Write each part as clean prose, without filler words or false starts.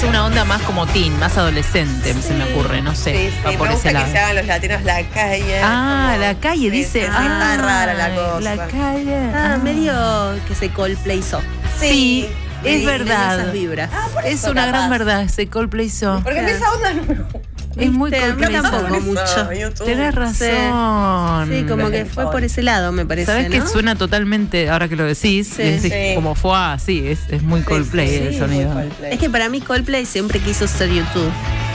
una onda más como teen, más adolescente, se me ocurre, no sé. Sí, va sí, por me ese gusta lado. que se hagan los latinos la calle. La calle, dice. Sí, está rara la cosa. La calle. Medio que se Coldplayzó. Sí, es Me dio verdad. esas vibras. por Es eso, una gran capaz. verdad, ese Coldplayzó. Porque en esa onda no me gusta. Es muy ¿Viste? A mí Coldplayzó. tampoco mucho. YouTube. Tenés razón. Sí, como que fue por ese lado, me parece. ¿Sabes ¿no? que suena totalmente, ahora que lo decís, Sí. decís Sí. como fue así, es muy Coldplay Sí, el sí, sonido. muy Coldplay. Es que para mí Coldplay siempre quiso ser YouTube.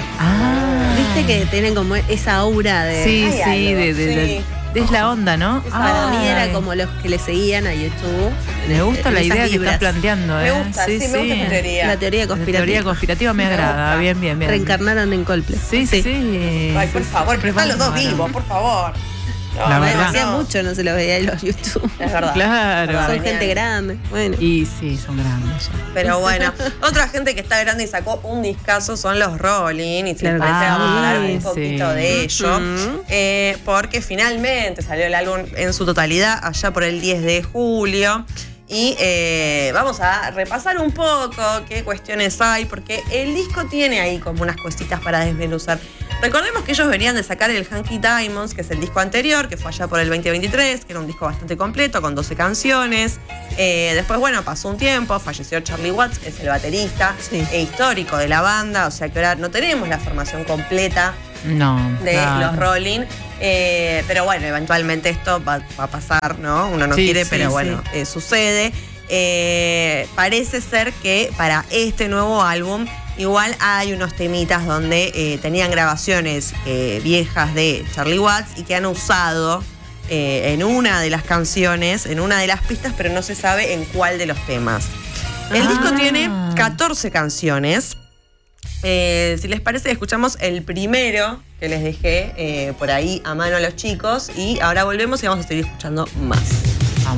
Viste que tienen como esa aura de... Sí, Hay sí, algo, es la onda, ¿no? Para mí era Ay, como los que le seguían a YouTube. Me gusta en la esas idea que vibras. estás planteando, Me gusta, sí, me gusta tu teoría. La teoría La conspirativa. teoría conspirativa me agrada, bien, bien, bien. Reencarnaron en Coldplay. Sí, sí. Ay, por favor, pero están los dos Bueno. vivos, por favor. No, La no, verdad. Hacía no. mucho no se los veía en los YouTube. Es verdad. Claro. Verdad, Son venían. gente grande. Bueno. Y sí, son grandes ya. Pero bueno, otra gente que está grande y sacó un discazo son los Rolling. Y si les Claro que parece, sí. vamos a hablar un Sí. poquito de ello. Ujú. Porque finalmente salió el álbum en su totalidad allá por el 10 de julio. Y vamos a repasar un poco qué cuestiones hay, porque el disco tiene ahí como unas cositas para desmenuzar. Recordemos que ellos venían de sacar el Hanky Diamonds, que es el disco anterior, que fue allá por el 2023, que era un disco bastante completo, con 12 canciones. Después, bueno, pasó un tiempo, falleció Charlie Watts, que es el baterista histórico de la banda, o sea que ahora no tenemos la formación completa No. de claro. los Rolling. Pero bueno, eventualmente esto va a pasar, ¿no? Uno no Sí, quiere, sí, pero bueno, sucede. Parece ser que para este nuevo álbum igual hay unos temitas donde tenían grabaciones viejas de Charlie Watts y que han usado en una de las canciones, en una de las pistas, pero no se sabe en cuál de los temas. El disco tiene 14 canciones. Si les parece, escuchamos el primero que les dejé por ahí a mano a los chicos y ahora volvemos y vamos a seguir escuchando más.